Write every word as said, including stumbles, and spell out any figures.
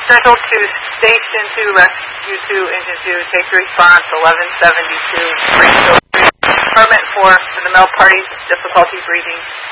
Central to Station two, Rescue two, Engine two, take the response, eleven seventy-two, Springfield Street. Department four, for the male parties, difficulty breathing,